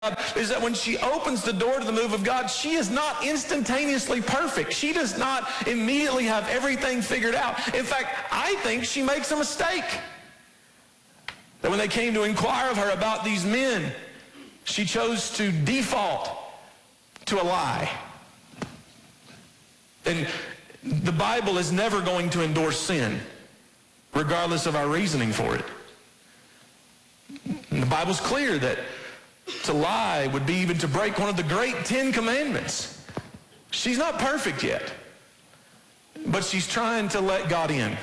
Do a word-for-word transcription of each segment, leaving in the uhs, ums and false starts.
is that when she opens the door to the move of God, she is not instantaneously perfect. She does not immediately have everything figured out. In fact, I think she makes a mistake. That when they came to inquire of her about these men, she chose to default to a lie. And the Bible is never going to endorse sin, regardless of our reasoning for it. And the Bible's clear that to lie would be even to break one of the great Ten Commandments. She's not perfect yet, but she's trying to let God in.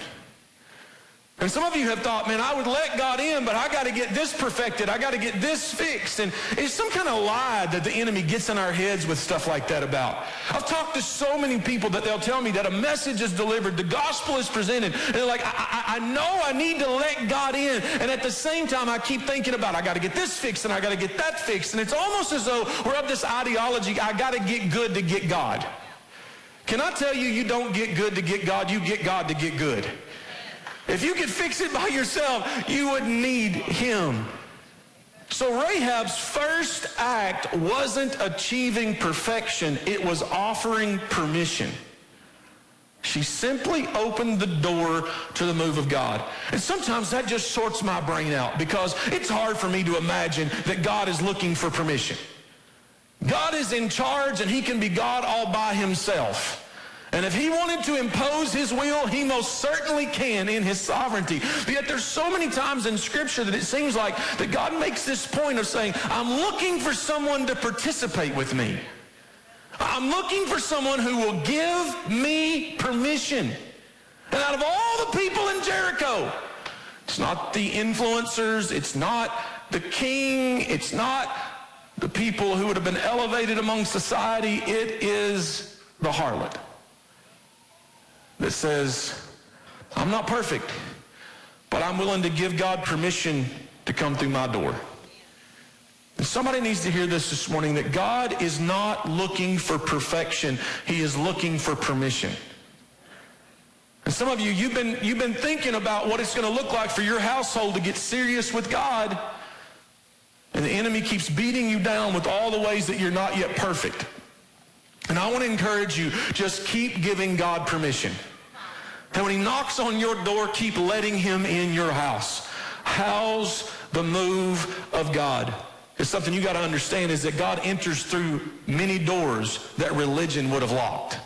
And some of you have thought, man, I would let God in, but I got to get this perfected. I got to get this fixed. And it's some kind of lie that the enemy gets in our heads with stuff like that about. I've talked to so many people that they'll tell me that a message is delivered, the gospel is presented, and they're like, I, I, I know I need to let God in. And at the same time, I keep thinking about, I got to get this fixed and I got to get that fixed. And it's almost as though we're of this ideology, I got to get good to get God. Can I tell you, you don't get good to get God, you get God to get good. If you could fix it by yourself, you wouldn't need him. So Rahab's first act wasn't achieving perfection, it was offering permission. She simply opened the door to the move of God. And sometimes that just sorts my brain out, because it's hard for me to imagine that God is looking for permission. God is in charge, and he can be God all by himself. And if he wanted to impose his will, he most certainly can in his sovereignty. But yet there's so many times in Scripture that it seems like that God makes this point of saying, I'm looking for someone to participate with me. I'm looking for someone who will give me permission. And out of all the people in Jericho, it's not the influencers, it's not the king, it's not the people who would have been elevated among society, it is the harlot that says, I'm not perfect, but I'm willing to give God permission to come through my door. And somebody needs to hear this this morning, that God is not looking for perfection. He is looking for permission. And some of you, you've been, you've been thinking about what it's going to look like for your household to get serious with God, and the enemy keeps beating you down with all the ways that you're not yet perfect. And I want to encourage you, just keep giving God permission. And when he knocks on your door, keep letting him in your house. How's the move of God? It's something you got to understand, is that God enters through many doors that religion would have locked.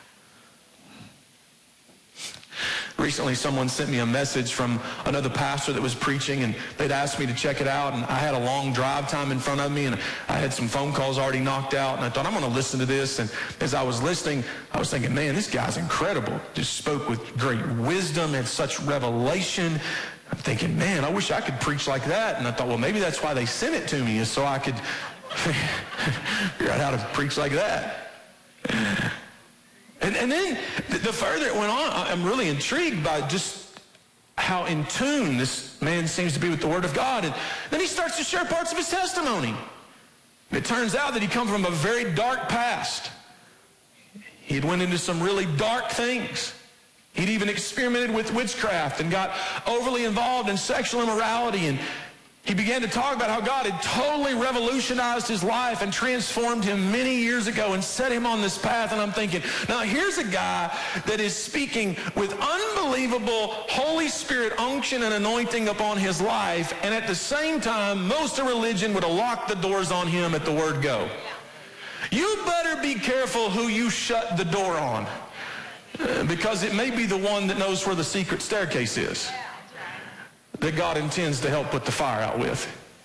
Recently, someone sent me a message from another pastor that was preaching, and they'd asked me to check it out, and I had a long drive time in front of me, and I had some phone calls already knocked out, and I thought, I'm going to listen to this. And as I was listening, I was thinking, man, this guy's incredible. Just spoke with great wisdom and such revelation. I'm thinking, man, I wish I could preach like that. And I thought, well, maybe that's why they sent it to me, is so I could figure out how to preach like that. And, and then the further it went on, I'm really intrigued by just how in tune this man seems to be with the Word of God. And then he starts to share parts of his testimony. It turns out that he comes from a very dark past. He had went into some really dark things. He'd even experimented with witchcraft and got overly involved in sexual immorality. And he began to talk about how God had totally revolutionized his life and transformed him many years ago and set him on this path. And I'm thinking, now here's a guy that is speaking with unbelievable Holy Spirit unction and anointing upon his life, and at the same time, most of religion would have locked the doors on him at the word go. You better be careful who you shut the door on, because it may be the one that knows where the secret staircase is, that God intends to help put the fire out with.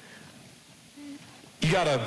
You got to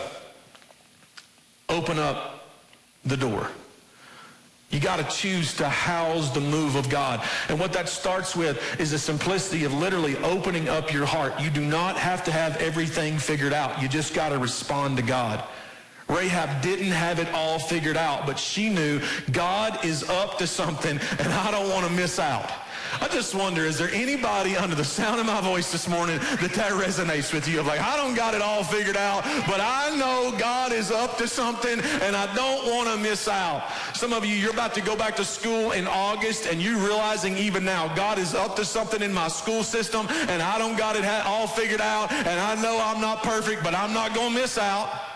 open up the door. You got to choose to house the move of God. And what that starts with is the simplicity of literally opening up your heart. You do not have to have everything figured out. You just got to respond to God. Rahab didn't have it all figured out, but she knew God is up to something, and I don't want to miss out. I just wonder, is there anybody under the sound of my voice this morning that that resonates with you? Of like, I don't got it all figured out, but I know God is up to something, and I don't want to miss out. Some of you, you're about to go back to school in August, and you're realizing even now, God is up to something in my school system, and I don't got it all figured out, and I know I'm not perfect, but I'm not going to miss out.